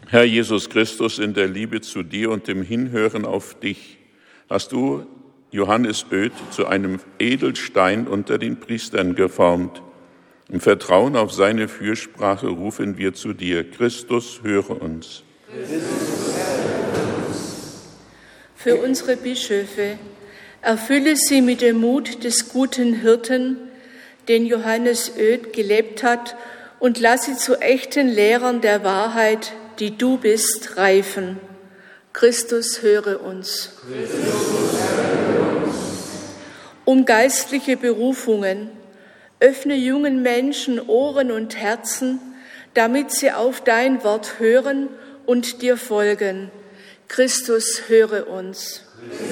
Herr Jesus Christus, in der Liebe zu dir und dem Hinhören auf dich hast du Johannes Oed zu einem Edelstein unter den Priestern geformt. Im Vertrauen auf seine Fürsprache rufen wir zu dir. Christus, höre uns. Für unsere Bischöfe, erfülle sie mit dem Mut des guten Hirten, den Johannes Oed gelebt hat, und lass sie zu echten Lehrern der Wahrheit, die du bist, reifen. Christus, höre uns. Um geistliche Berufungen, öffne jungen Menschen Ohren und Herzen, damit sie auf dein Wort hören und dir folgen. Christus, höre uns.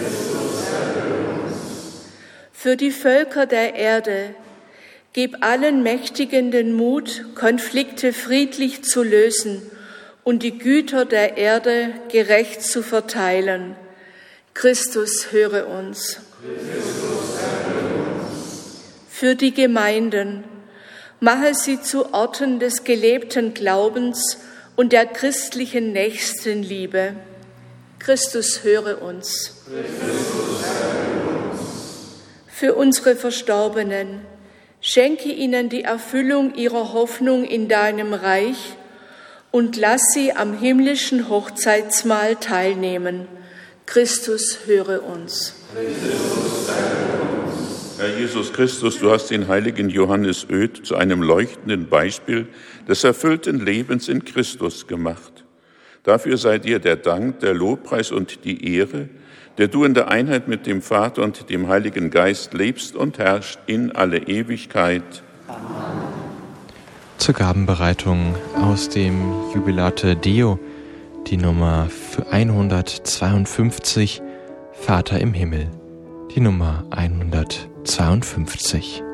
Für die Völker der Erde, gib allen Mächtigen den Mut, Konflikte friedlich zu lösen und die Güter der Erde gerecht zu verteilen. Christus, höre uns. Für die Gemeinden, mache sie zu Orten des gelebten Glaubens und der christlichen Nächstenliebe. Christus, höre uns. Für unsere Verstorbenen, schenke ihnen die Erfüllung ihrer Hoffnung in deinem Reich und lass sie am himmlischen Hochzeitsmahl teilnehmen. Christus, höre uns. Herr Jesus Christus, du hast den heiligen Johannes Oed zu einem leuchtenden Beispiel des erfüllten Lebens in Christus gemacht. Dafür sei dir der Dank, der Lobpreis und die Ehre, der du in der Einheit mit dem Vater und dem Heiligen Geist lebst und herrschst in alle Ewigkeit. Amen. Zur Gabenbereitung aus dem Jubilate Deo, die Nummer 152, Vater im Himmel, die Nummer 152.